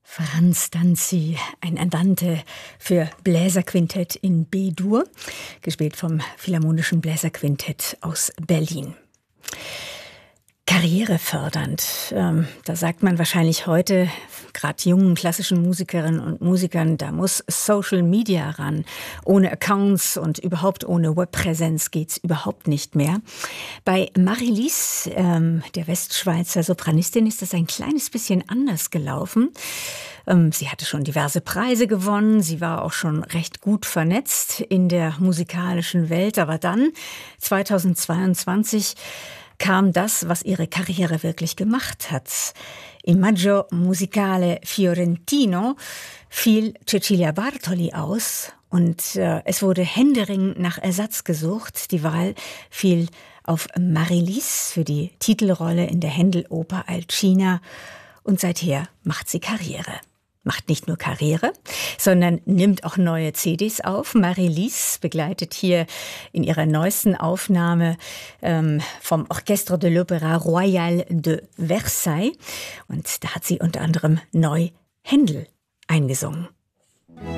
Franz Danzi, ein Andante für Bläserquintett in B-Dur, gespielt vom Philharmonischen Bläserquintett aus Berlin. Karrierefördernd, da sagt man wahrscheinlich heute, gerade jungen klassischen Musikerinnen und Musikern, da muss Social Media ran. Ohne Accounts und überhaupt ohne Webpräsenz geht's überhaupt nicht mehr. Bei Marie-Lise, der Westschweizer Sopranistin, ist das ein kleines bisschen anders gelaufen. Sie hatte schon diverse Preise gewonnen, sie war auch schon recht gut vernetzt in der musikalischen Welt, aber dann, 2022, kam das, was ihre Karriere wirklich gemacht hat. Im Maggio Musicale Fiorentino fiel Cecilia Bartoli aus und es wurde händeringend nach Ersatz gesucht. Die Wahl fiel auf Marie-Lise für die Titelrolle in der Händel-Oper Alcina und seither macht sie Karriere. Macht nicht nur Karriere, sondern nimmt auch neue CDs auf. Marie-Lise begleitet hier in ihrer neuesten Aufnahme vom Orchestre de l'Opéra Royal de Versailles. Und da hat sie unter anderem neu Händel eingesungen.